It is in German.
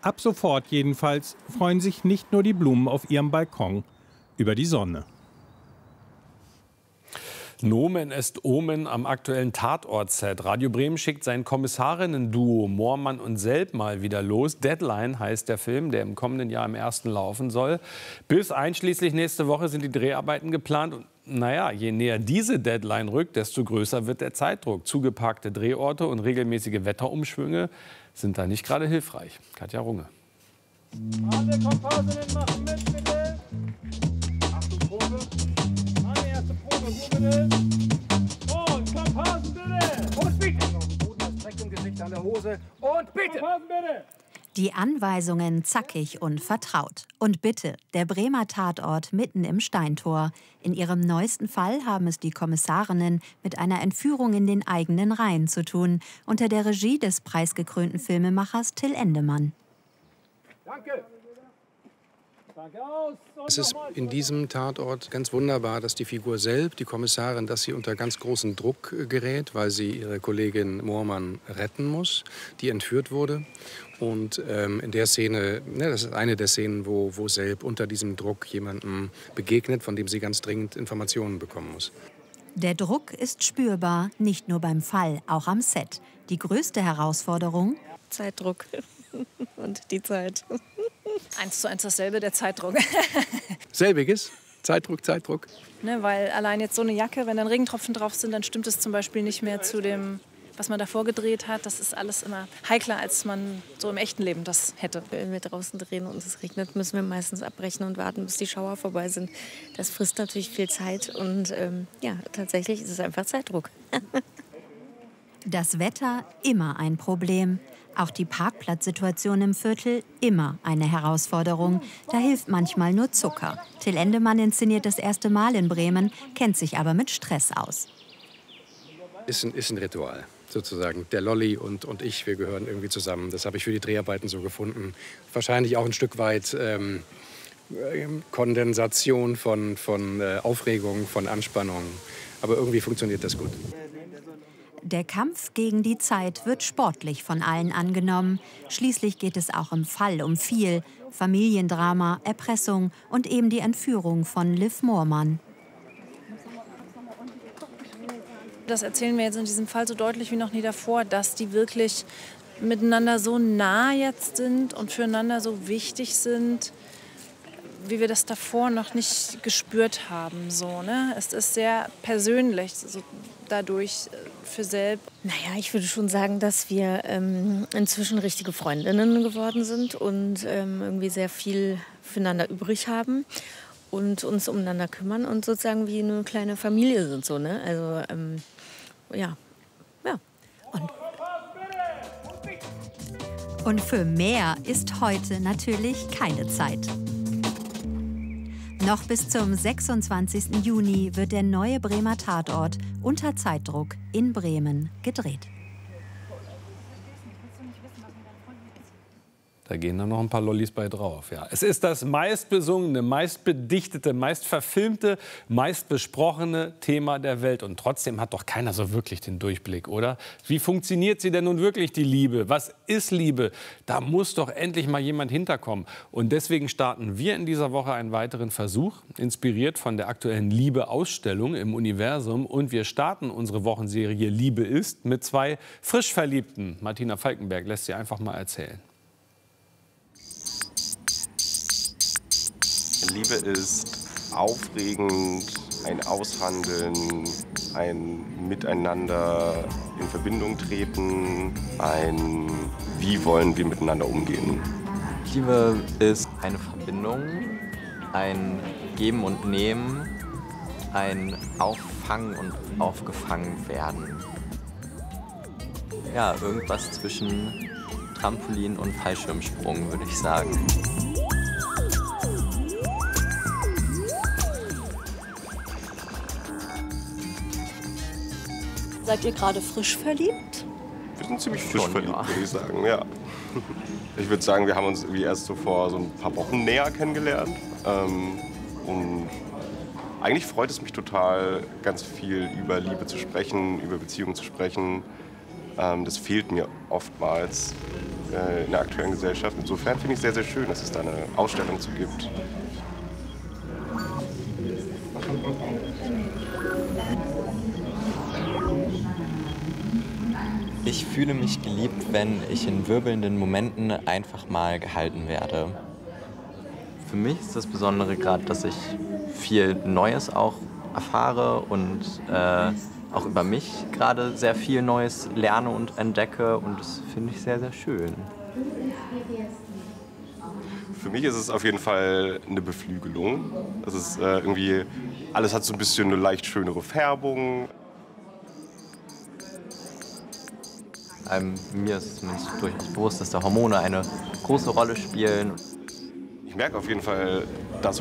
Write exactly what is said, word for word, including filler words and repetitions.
Ab sofort jedenfalls freuen sich nicht nur die Blumen auf ihrem Balkon über die Sonne. Nomen est Omen am aktuellen Tatort-Set. Radio Bremen schickt sein Kommissarinnen-Duo Moormann und Selb mal wieder los. Deadline heißt der Film, der im kommenden Jahr im ersten laufen soll. Bis einschließlich nächste Woche sind die Dreharbeiten geplant. Und naja, je näher diese Deadline rückt, desto größer wird der Zeitdruck. Zugeparkte Drehorte und regelmäßige Wetterumschwünge sind da nicht gerade hilfreich. Katja Runge. Alle Komparsinnen machen mit, bitte. Achtung, Probe. Eine erste Probe, wo bitte? Und Komparsen, bitte. Und bitte. Auf dem Boden, das Dreck im Gesicht, an der Hose. Und bitte. Komparsen, bitte. Die Anweisungen zackig und vertraut. Und bitte, der Bremer Tatort mitten im Steintor. In ihrem neuesten Fall haben es die Kommissarinnen mit einer Entführung in den eigenen Reihen zu tun, unter der Regie des preisgekrönten Filmemachers Till Endemann. Danke. Danke aus. Es ist in diesem Tatort ganz wunderbar, dass die Figur Selb, die Kommissarin, dass sie unter ganz großen Druck gerät, weil sie ihre Kollegin Moormann retten muss, die entführt wurde. Und ähm, in der Szene, ne, das ist eine der Szenen, wo, wo Selb unter diesem Druck jemandem begegnet, von dem sie ganz dringend Informationen bekommen muss. Der Druck ist spürbar, nicht nur beim Fall, auch am Set. Die größte Herausforderung? Zeitdruck und die Zeit. Eins zu eins dasselbe, der Zeitdruck. Selbiges? Zeitdruck, Zeitdruck. Ne, weil allein jetzt so eine Jacke, wenn dann Regentropfen drauf sind, dann stimmt es zum Beispiel nicht mehr zu dem, was man davor gedreht hat. Das ist alles immer heikler, als man so im echten Leben das hätte. Wenn wir draußen drehen und es regnet, müssen wir meistens abbrechen und warten, bis die Schauer vorbei sind. Das frisst natürlich viel Zeit und ähm, ja, tatsächlich ist es einfach Zeitdruck. Das Wetter immer ein Problem. Auch die Parkplatzsituation im Viertel immer eine Herausforderung. Da hilft manchmal nur Zucker. Till Endemann inszeniert das erste Mal in Bremen, kennt sich aber mit Stress aus. Ist ein, ist ein Ritual, sozusagen. Der Lolli und, und ich, wir gehören irgendwie zusammen. Das habe ich für die Dreharbeiten so gefunden. Wahrscheinlich auch ein Stück weit ähm, Kondensation von, von äh, Aufregung, von Anspannung. Aber irgendwie funktioniert das gut. Der Kampf gegen die Zeit wird sportlich von allen angenommen. Schließlich geht es auch im Fall um viel. Familiendrama, Erpressung und eben die Entführung von Liv Moormann. Das erzählen wir jetzt in diesem Fall so deutlich wie noch nie davor, dass die wirklich miteinander so nah jetzt sind und füreinander so wichtig sind, wie wir das davor noch nicht gespürt haben. So, ne? Es ist sehr persönlich, so dadurch für Selb. Naja, ich würde schon sagen, dass wir ähm, inzwischen richtige Freundinnen geworden sind und ähm, irgendwie sehr viel füreinander übrig haben und uns umeinander kümmern und sozusagen wie eine kleine Familie sind. So, ne? Also, ähm, ja. ja. Und Und für mehr ist heute natürlich keine Zeit. Noch bis zum sechsundzwanzigsten Juni wird der neue Bremer Tatort unter Zeitdruck in Bremen gedreht. Da gehen dann noch ein paar Lollis bei drauf. Ja. Es ist das meistbesungene, meistbedichtete, meistverfilmte, meistbesprochene Thema der Welt. Und trotzdem hat doch keiner so wirklich den Durchblick, oder? Wie funktioniert sie denn nun wirklich, die Liebe? Was ist Liebe? Da muss doch endlich mal jemand hinterkommen. Und deswegen starten wir in dieser Woche einen weiteren Versuch, inspiriert von der aktuellen Liebe-Ausstellung im Universum. Und wir starten unsere Wochenserie Liebe ist mit zwei Frischverliebten. Martina Falkenberg lässt sie einfach mal erzählen. Liebe ist aufregend, ein Aushandeln, ein Miteinander in Verbindung treten, ein Wie wollen wir miteinander umgehen. Liebe ist eine Verbindung, ein Geben und Nehmen, ein Auffangen und aufgefangen werden. Ja, irgendwas zwischen Trampolin und Fallschirmsprung, würde ich sagen. Seid ihr gerade frisch verliebt? Wir sind ziemlich frisch Schon, verliebt, ja. würde ich sagen, ja. Ich würde sagen, wir haben uns irgendwie erst so vor so ein paar Wochen näher kennengelernt. Ähm, und eigentlich freut es mich total, ganz viel über Liebe zu sprechen, über Beziehungen zu sprechen. Ähm, das fehlt mir oftmals. äh, in der aktuellen Gesellschaft. Insofern finde ich es sehr, sehr schön, dass es da eine Ausstellung zu gibt. Ich fühle mich geliebt, wenn ich in wirbelnden Momenten einfach mal gehalten werde. Für mich ist das Besondere gerade, dass ich viel Neues auch erfahre und äh, auch über mich gerade sehr viel Neues lerne und entdecke. Und das finde ich sehr, sehr schön. Für mich ist es auf jeden Fall eine Beflügelung. Es ist äh, irgendwie, alles hat so ein bisschen eine leicht schönere Färbung. Ähm, mir ist zumindest durchaus bewusst, dass da Hormone eine große Rolle spielen. Ich merke auf jeden Fall, dass